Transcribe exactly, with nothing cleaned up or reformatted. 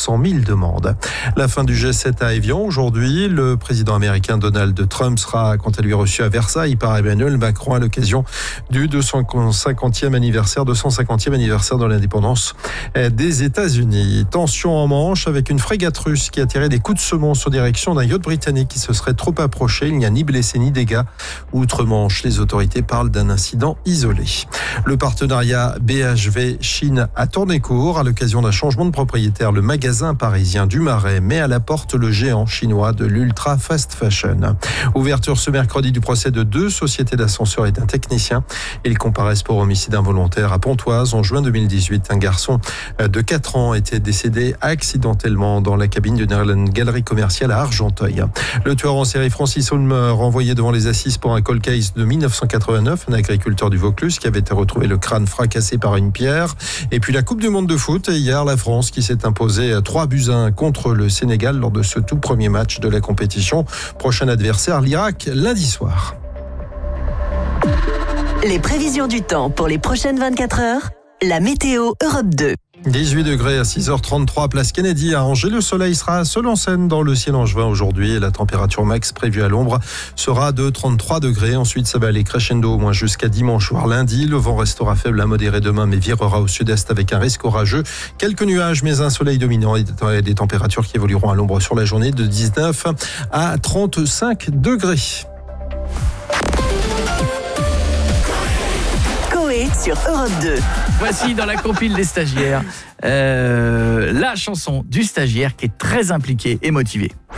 cent mille demandes. La fin du G sept à Évian aujourd'hui. Le président américain Donald Trump sera quant à lui reçu à Versailles par Emmanuel Macron à l'occasion du deux cent cinquantième anniversaire, deux cent cinquantième anniversaire de l'indépendance des États-Unis. Tension en Manche avec une frégate russe qui a tiré des coups de semonce en direction d'un yacht britannique qui se serait trop approché. Il n'y a ni blessés ni dégâts. Outre-Manche, les autorités parlent d'un incident isolé. Le partenariat B H V-Chine a tourné court à l'occasion d'un changement de propriétaire. Le magasin parisien du Marais met à la porte le géant chinois de l'ultra fast fashion. Ouverture ce mercredi du procès de deux sociétés d'ascenseurs et d'un technicien. Ils comparaissent pour homicide involontaire à Pontoise. En juin deux mille dix-huit, un garçon de quatre ans était décédé accidentellement dans la cabine d'une galerie commerciale à Argenteuil. Le tueur en série Francis Ulmer, renvoyé devant les assises pour un cold case de mille neuf cent quatre-vingt-neuf, un agriculteur du Vaucluse qui avait été retrouvé le crâne fracassé par une pierre. Et puis la Coupe du Monde de foot, et hier la France qui s'est imposée trois buts à un contre le Sénégal lors de ce tout premier match de la compétition. Prochain adversaire, l'Irak, lundi soir. Les prévisions du temps pour les prochaines vingt-quatre heures, la météo Europe deux. dix-huit degrés à six heures trente-trois, place Kennedy à Angers. Le soleil sera seul en scène dans le ciel angevin aujourd'hui et la température max prévue à l'ombre sera de trente-trois degrés. Ensuite, ça va aller crescendo au moins jusqu'à dimanche voire lundi. Le vent restera faible à modéré demain mais virera au sud-est avec un risque orageux. Quelques nuages mais un soleil dominant et des températures qui évolueront à l'ombre sur la journée de dix-neuf à trente-cinq degrés. Sur Europe deux. Voici dans la compile des stagiaires euh, la chanson du stagiaire qui est très impliqué et motivé.